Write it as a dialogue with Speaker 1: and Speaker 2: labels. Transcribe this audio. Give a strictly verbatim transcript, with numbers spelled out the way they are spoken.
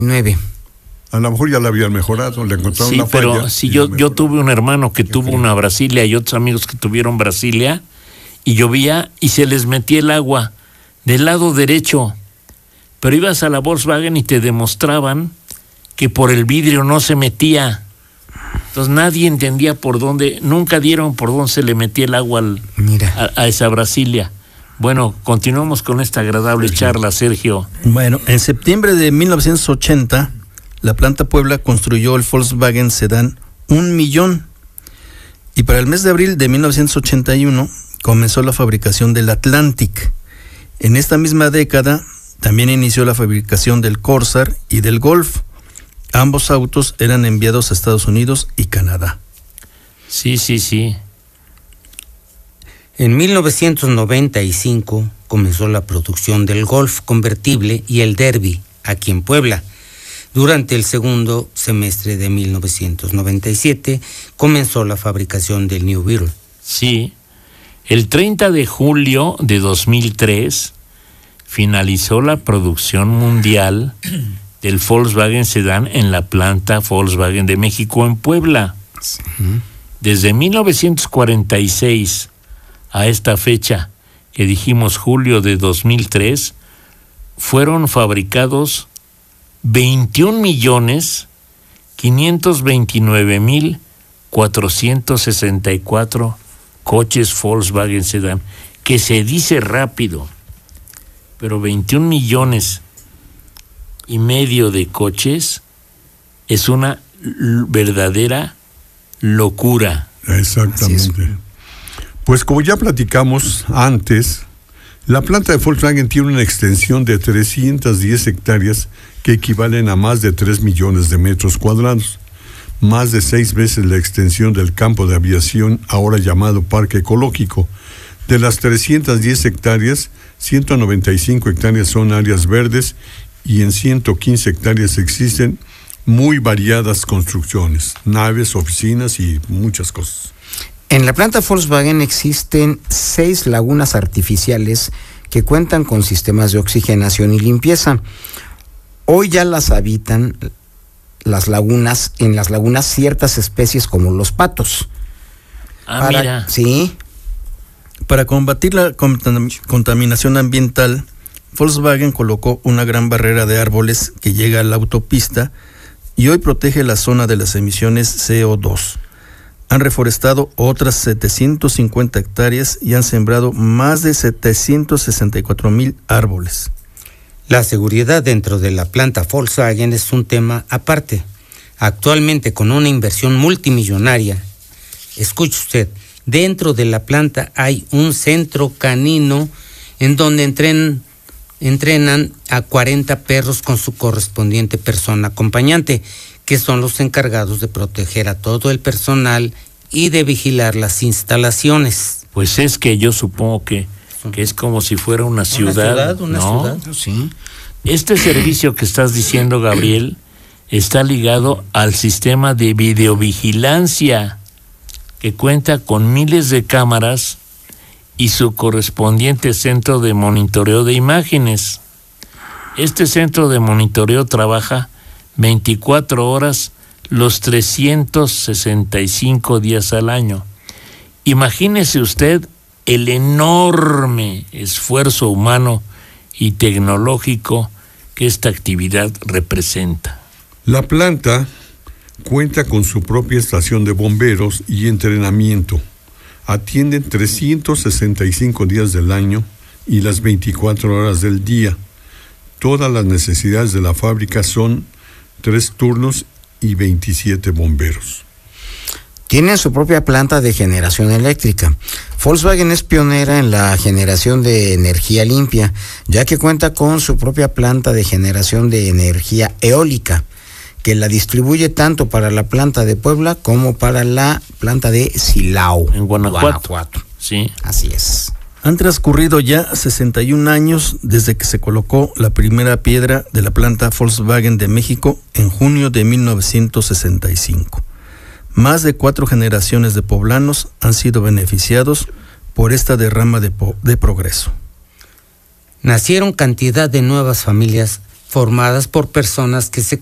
Speaker 1: Nueve.
Speaker 2: A lo mejor ya la habían mejorado, le encontraron
Speaker 1: sí,
Speaker 2: una falla.
Speaker 1: Pero si yo, yo tuve un hermano que tuvo una Brasilia y otros amigos que tuvieron Brasilia, y llovía y se les metía el agua del lado derecho. Pero ibas a la Volkswagen y te demostraban que por el vidrio no se metía. Entonces nadie entendía por dónde, nunca dieron por dónde se le metía el agua al,
Speaker 3: Mira.
Speaker 1: A, a esa Brasilia. Bueno, continuamos con esta agradable sí. charla, Sergio.
Speaker 3: Bueno, en septiembre de mil novecientos ochenta, la planta Puebla construyó el Volkswagen Sedán un millón. Y para el mes de abril de mil novecientos ochenta y uno comenzó la fabricación del Atlantic. En esta misma década también inició la fabricación del Corsair y del Golf. Ambos autos eran enviados a Estados Unidos y Canadá.
Speaker 1: Sí, sí, sí.
Speaker 4: En mil novecientos noventa y cinco comenzó la producción del Golf convertible y el Derby aquí en Puebla. Durante el segundo semestre de mil novecientos noventa y siete comenzó la fabricación del New Beetle.
Speaker 1: Sí, el treinta de julio de dos mil tres finalizó la producción mundial del Volkswagen Sedán en la planta Volkswagen de México en Puebla. Desde mil novecientos cuarenta y seis a esta fecha, que dijimos julio de dos mil tres, fueron fabricados veintiún millones quinientos veintinueve mil cuatrocientos sesenta y cuatro coches Volkswagen Sedán, que se dice rápido, pero veintiún millones y medio de coches es una l- verdadera locura.
Speaker 2: Exactamente. Pues como ya platicamos antes, la planta de Volkswagen tiene una extensión de trescientas diez hectáreas que equivalen a más de tres millones de metros cuadrados, más de seis veces la extensión del campo de aviación ahora llamado Parque Ecológico. De las trescientas diez hectáreas, ciento noventa y cinco hectáreas son áreas verdes y en ciento quince hectáreas existen muy variadas construcciones, naves, oficinas y muchas cosas.
Speaker 3: En la planta Volkswagen existen seis lagunas artificiales que cuentan con sistemas de oxigenación y limpieza. Hoy ya las habitan las lagunas, en las lagunas ciertas especies como los patos.
Speaker 1: Ah,
Speaker 3: Para,
Speaker 1: mira.
Speaker 3: Sí. Para combatir la contam- contaminación ambiental, Volkswagen colocó una gran barrera de árboles que llega a la autopista y hoy protege la zona de las emisiones C O dos. Han reforestado otras setecientas cincuenta hectáreas y han sembrado más de setecientos sesenta y cuatro mil árboles.
Speaker 4: La seguridad dentro de la planta Volkswagen es un tema aparte. Actualmente, con una inversión multimillonaria, escuche usted, dentro de la planta hay un centro canino en donde entrenan, entrenan a cuarenta perros con su correspondiente persona acompañante, que son los encargados de proteger a todo el personal y de vigilar las instalaciones.
Speaker 1: Pues es que yo supongo que, que es como si fuera una ciudad,
Speaker 4: una ciudad, una
Speaker 1: ¿no?
Speaker 4: ciudad.
Speaker 3: Sí.
Speaker 1: Este servicio que estás diciendo, Gabriel, está ligado al sistema de videovigilancia que cuenta con miles de cámaras y su correspondiente centro de monitoreo de imágenes. Este centro de monitoreo trabaja veinticuatro horas los trescientos sesenta y cinco días al año. Imagínese usted el enorme esfuerzo humano y tecnológico que esta actividad representa.
Speaker 2: La planta cuenta con su propia estación de bomberos y entrenamiento. Atienden trescientos sesenta y cinco días del año y las veinticuatro horas del día. Todas las necesidades de la fábrica son tres turnos y veintisiete bomberos.
Speaker 3: Tienen su propia planta de generación eléctrica. Volkswagen es pionera en la generación de energía limpia, ya que cuenta con su propia planta de generación de energía eólica, que la distribuye tanto para la planta de Puebla como para la planta de Silao,
Speaker 1: En Guanajuato.
Speaker 3: Guanajuato.
Speaker 1: Sí.
Speaker 3: Así es. Han transcurrido ya sesenta y un años desde que se colocó la primera piedra de la planta Volkswagen de México en junio de mil novecientos sesenta y cinco. Más de cuatro generaciones de poblanos han sido beneficiados por esta derrama de, po- de progreso.
Speaker 4: Nacieron cantidad de nuevas familias formadas por personas que se